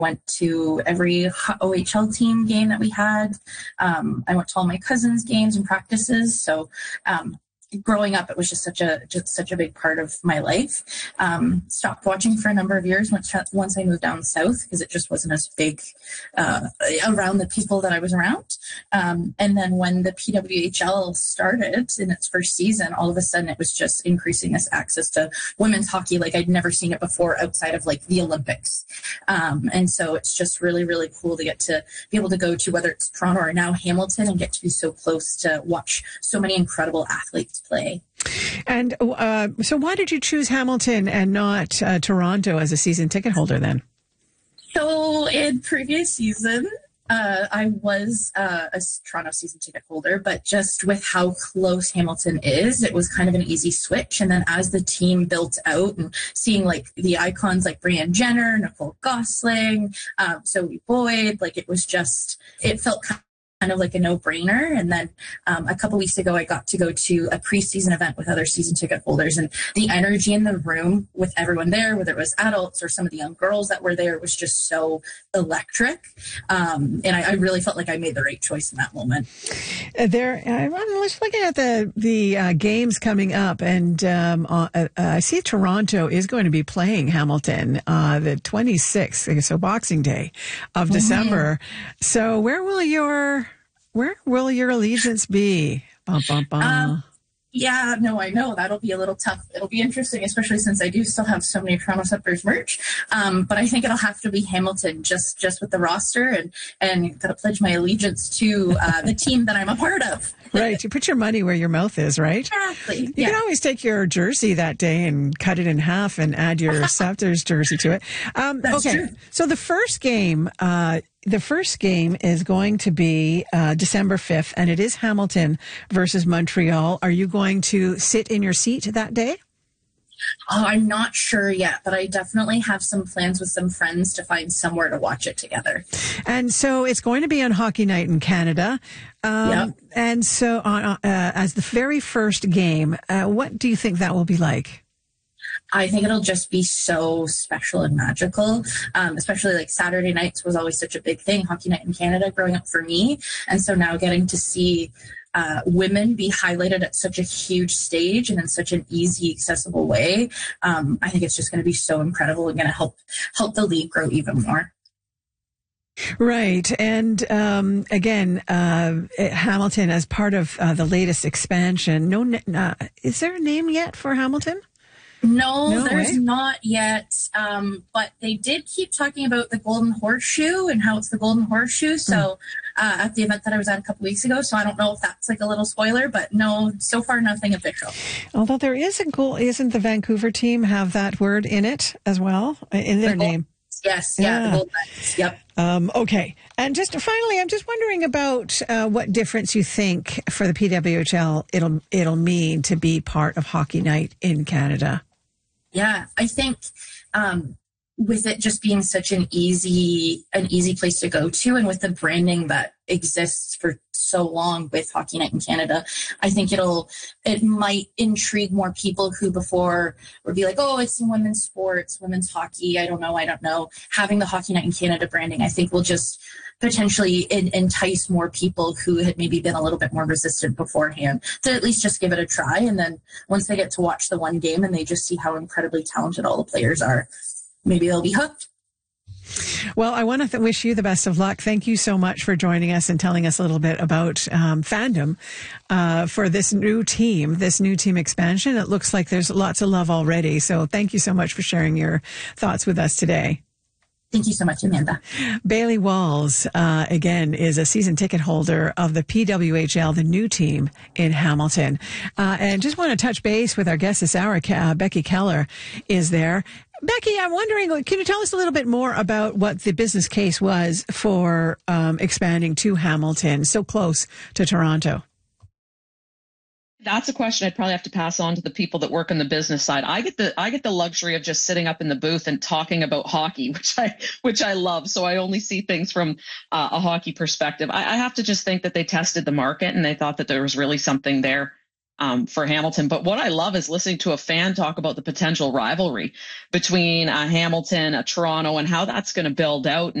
went to every OHL team game that we had. I went to all my cousins' games and practices. So growing up, it was just such a big part of my life. Stopped watching for a number of years once I moved down south because it just wasn't as big around the people that I was around. And then when the PWHL started in its first season, all of a sudden it was just increasing this access to women's hockey like I'd never seen it before outside of like the Olympics. And so it's just really, really cool to get to be able to go to whether it's Toronto or now Hamilton and get to be so close to watch so many incredible athletes play. And so why did you choose Hamilton and not Toronto as a season ticket holder then? So in previous season, I was a Toronto season ticket holder, but just with how close Hamilton is, it was kind of an easy switch. And then as the team built out and seeing like the icons like Brianne Jenner, Nicole Gosling, Zoe Boyd, like it felt kind of like a no-brainer. And then a couple weeks ago, I got to go to a preseason event with other season ticket holders, and the energy in the room with everyone there, whether it was adults or some of the young girls that were there, was just so electric. And I really felt like I made the right choice in that moment. I'm just looking at the games coming up, and I see Toronto is going to be playing Hamilton the 26th, so Boxing Day of December. So where will your allegiance be? Bum, bum, bum. Yeah, no, I know. That'll be a little tough. It'll be interesting, especially since I do still have so many Toronto Septors merch. But I think it'll have to be Hamilton just with the roster and gotta pledge my allegiance to the team that I'm a part of. Right. You put your money where your mouth is, right? Exactly. You can always take your jersey that day and cut it in half and add your Septors jersey to it. That's okay. True. So the first game is going to be December 5th, and it is Hamilton versus Montreal. Are you going to sit in your seat that day? Oh, I'm not sure yet, but I definitely have some plans with some friends to find somewhere to watch it together. And so it's going to be on Hockey Night in Canada. Yep. And so as the very first game, what do you think that will be like? I think it'll just be so special and magical, especially like Saturday nights was always such a big thing, Hockey Night in Canada growing up for me. And so now getting to see women be highlighted at such a huge stage and in such an easy, accessible way, I think it's just going to be so incredible and going to help the league grow even more. Right. And again, Hamilton as part of the latest expansion. Is there a name yet for Hamilton? No, there's not yet. But they did keep talking about the Golden Horseshoe and how it's the Golden Horseshoe. So at the event that I was at a couple weeks ago. So I don't know if that's like a little spoiler, but no, so far nothing official. Although there is a goal, isn't the Vancouver team have that word in it as well in their name? Yes. Yeah. The Gold Knights. Yep. Okay. And just finally, I'm just wondering about what difference you think for the PWHL it'll mean to be part of Hockey Night in Canada. Yeah, I think with it just being such an easy place to go to, and with the branding that exists for so long with Hockey Night in Canada, I think it might intrigue more people who before would be like, oh, it's women's sports, women's hockey. I don't know. Having the Hockey Night in Canada branding, I think will just potentially entice more people who had maybe been a little bit more resistant beforehand to at least just give it a try. And then once they get to watch the one game and they just see how incredibly talented all the players are, maybe they'll be hooked. Well, I want to wish you the best of luck. Thank you so much for joining us and telling us a little bit about fandom for this new team expansion. It looks like there's lots of love already. So thank you so much for sharing your thoughts with us today. Thank you so much, Amanda. Bailey Walls, again, is a season ticket holder of the PWHL, the new team in Hamilton. And just want to touch base with our guest this hour. Becky Keller is there. Becky, I'm wondering, can you tell us a little bit more about what the business case was for expanding to Hamilton, so close to Toronto? That's a question I'd probably have to pass on to the people that work on the business side. I get the luxury of just sitting up in the booth and talking about hockey, which I love. So I only see things from a hockey perspective. I have to just think that they tested the market and they thought that there was really something there. for Hamilton. But what I love is listening to a fan talk about the potential rivalry between Hamilton, Toronto, and how that's going to build out.